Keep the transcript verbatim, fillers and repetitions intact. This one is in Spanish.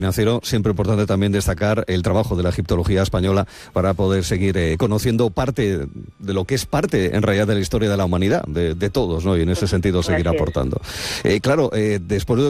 financiero, siempre importante también destacar el trabajo de la egiptología española para poder seguir eh, conociendo parte de lo que es parte en realidad de la historia de la humanidad, de, de todos, ¿no? Y en ese sentido seguir Así es. aportando. Eh, claro, eh, después de